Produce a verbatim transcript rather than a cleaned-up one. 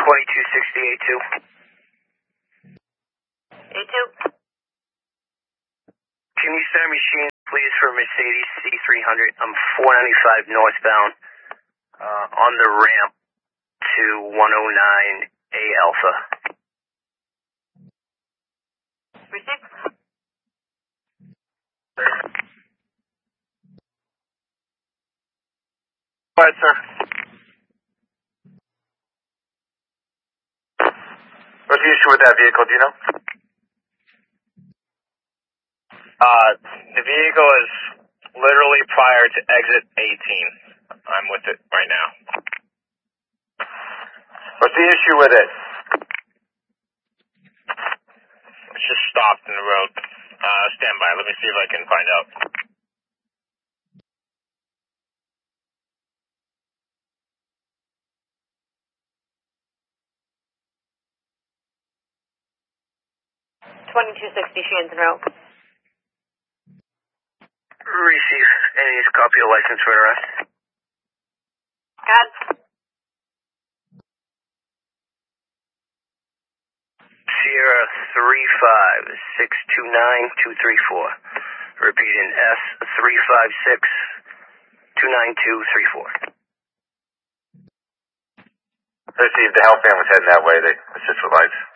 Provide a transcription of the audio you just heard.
twenty-two sixty A two. A two. Can you send a machine, please, for Mercedes C three hundred? I'm four ninety-five northbound uh, on the ramp to one oh nine A Alpha. Received. Go ahead, sir. What's the issue with that vehicle, do you know? Uh, the vehicle is literally prior to exit eighteen. I'm with it right now. What's the issue with it? It's just stopped in the road. Uh, stand by. Let me see if I can find out. twenty-two sixty Shanton Road. Receive. Any copy of license for arrest? God. Sierra three five six two nine two three four. Repeating S three five six two nine two three four. Let's see if the health van was heading that way. They assist with lights.